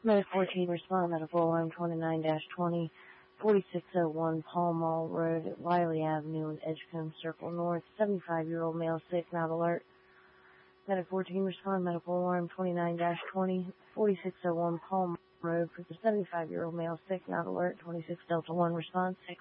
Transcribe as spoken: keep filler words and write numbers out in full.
Medic fourteen, respond medical alarm twenty-nine dash twenty, forty-six oh one Pall Mall Road at Wiley Avenue in Edgecombe Circle North. seventy-five-year-old male sick, not alert. Medic fourteen, respond medical alarm twenty-nine dash twenty, forty-six oh one Pall Mall Road for the seventy-five-year-old male sick, not alert. twenty-six Delta one, response six.